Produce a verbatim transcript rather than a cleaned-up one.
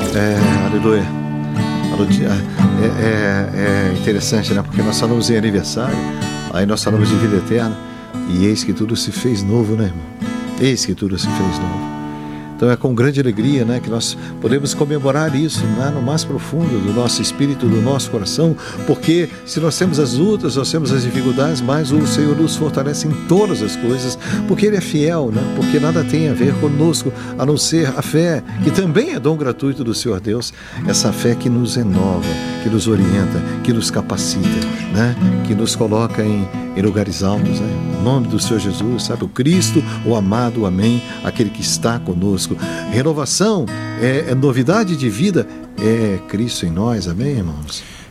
É, aleluia. É, é, é interessante, né? Porque nós falamos em aniversário, aí nós falamos de vida eterna, e eis que tudo se fez novo, né, irmão? Eis que tudo se fez novo. Então é com grande alegria, né, que nós podemos comemorar isso, né, no mais profundo do nosso espírito, do nosso coração, porque se nós temos as lutas, nós temos as dificuldades, mas o Senhor nos fortalece em todas as coisas, porque Ele é fiel, né, porque nada tem a ver conosco, a não ser a fé, que também é dom gratuito do Senhor Deus, essa fé que nos renova, que nos orienta, que nos capacita, né, que nos coloca em, em lugares altos, né, em nome do Senhor Jesus, sabe, o Cristo, o amado, o amém, aquele que está conosco. Renovação, é, é novidade de vida, é Cristo em nós, amém, irmãos?